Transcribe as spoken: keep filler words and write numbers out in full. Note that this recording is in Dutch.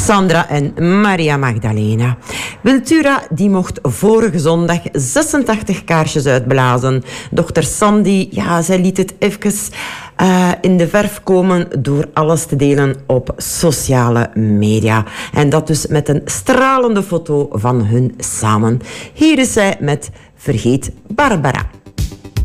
Sandra en Maria Magdalena. Wiltura die mocht vorige zondag zesentachtig kaarsjes uitblazen. Dochter Sandy, ja, zij liet het even uh, in de verf komen door alles te delen op sociale media. En dat dus met een stralende foto van hun samen. Hier is zij met Vergeet Barbara.